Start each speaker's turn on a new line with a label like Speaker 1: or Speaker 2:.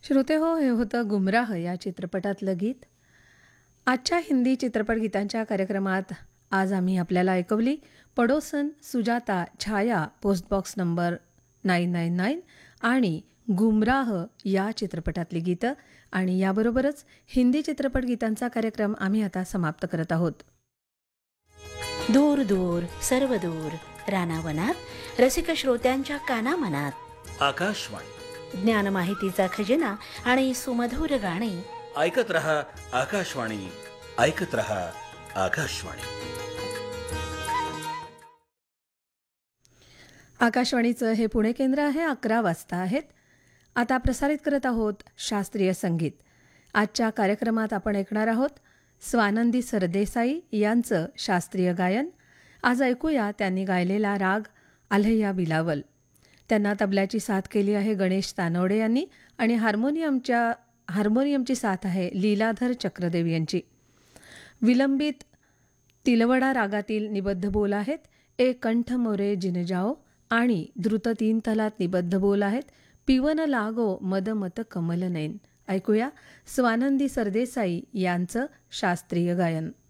Speaker 1: श्रोते हो, हे होतं गुमराह या चित्रपटातलं गीत. आजच्या हिंदी चित्रपट गीतांच्या कार्यक्रमात आज आम्ही आपल्याला ऐकवली पडोसन, सुजाता, छाया, पोस्ट बॉक्स नंबर 999 आणि गुमराह या चित्रपटातली गीतं. आणि याबरोबरच हिंदी चित्रपट गीतांचा कार्यक्रम आम्ही आता समाप्त करत आहोत.
Speaker 2: दूर दूर सर्व दूर रानावनात रसिक श्रोत्यांच्या कानामनात
Speaker 3: आकाशवाणी
Speaker 2: ज्ञान माहितीचा खजिना आणि सुमधुर गाणी.
Speaker 3: ऐकत रहा आकाशवाणी, ऐकत रहा आकाशवाणी.
Speaker 1: आकाशवाणीचं हे पुणे केंद्र आहे. 11 वाजता आहेत. आता प्रसारित करत आहोत शास्त्रीय संगीत. आजच्या कार्यक्रमात आपण ऐकणार आहोत स्वानंदी सरदेसाई यांचं शास्त्रीय गायन. आज ऐकूया त्यांनी गायलेला राग आल्हैया बिलावल. त्यांना तबल्याची साथ केली आहे गणेश तानवडे यांनी आणि हार्मोनियमची साथ आहे लीलाधर चक्रदेव यांची. विलंबित तिलवडा रागातील निबद्ध बोल आहेत ए कंठ मोरे जिन जाओ आणि द्रुत 3 तलात निबद्ध बोल आहेत पिवन लागो मद मत कमल नैन. ऐकूया स्वानंदी सरदेसाई यांचं शास्त्रीय गायन.